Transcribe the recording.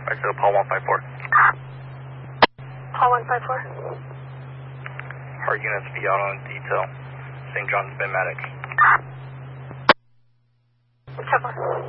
Right, so Paul 154. Paul 154. Our units be out on detail. St. John's Bay Medic. Whichever.